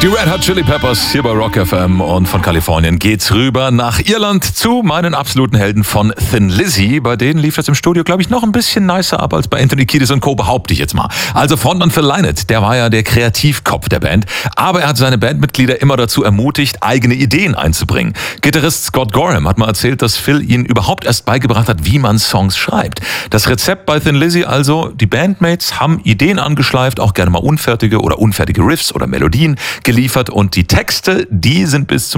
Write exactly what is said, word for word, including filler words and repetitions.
Die Red Hot Chili Peppers hier bei Rock F M, und von Kalifornien geht's rüber nach Irland zu meinen absoluten Helden von Thin Lizzy. Bei denen lief das im Studio, glaube ich, noch ein bisschen nicer ab als bei Anthony Kiedis und Co., behaupte ich jetzt mal. Also Frontmann Phil Lynott, der war ja der Kreativkopf der Band, aber er hat seine Bandmitglieder immer dazu ermutigt, eigene Ideen einzubringen. Gitarrist Scott Gorham hat mal erzählt, dass Phil ihnen überhaupt erst beigebracht hat, wie man Songs schreibt. Das Rezept bei Thin Lizzy also: die Bandmates haben Ideen angeschleift, auch gerne mal unfertige oder unfertige Riffs oder Melodien geliefert, und die Texte, die sind bis zum